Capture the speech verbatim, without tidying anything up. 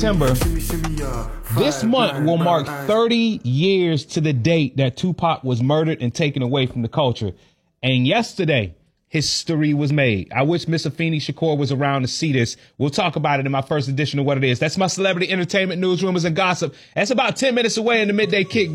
September, this month will mark thirty years to the date that Tupac was murdered and taken away from the culture. And yesterday, history was made. I wish Miss Afeni Shakur was around to see this. We'll talk about it in my first edition of What It Is. That's my celebrity entertainment news, rumors, and gossip. That's about ten minutes away in the midday kick.